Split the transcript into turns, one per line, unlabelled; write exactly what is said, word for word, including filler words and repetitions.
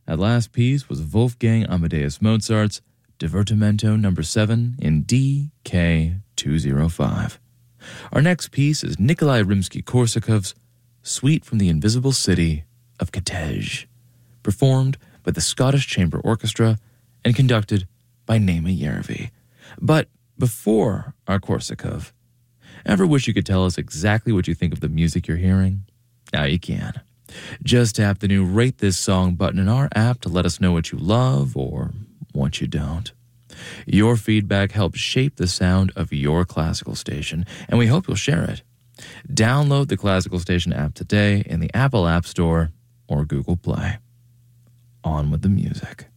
That last piece was Wolfgang Amadeus Mozart's Divertimento number seven in D K two oh five. Our next piece is Nikolai Rimsky-Korsakov's Suite from the Invisible City of Kitezh, performed by the Scottish Chamber Orchestra and conducted by Naima Yervi. But before our Korsakov, ever wish you could tell us exactly what you think of the music you're hearing? Now you can. Just tap the new Rate This Song button in our app to let us know what you love or what you don't. Your feedback helps shape the sound of your classical station, and we hope you'll share it. Download the Classical Station app today in the Apple App Store or Google Play. On with the music.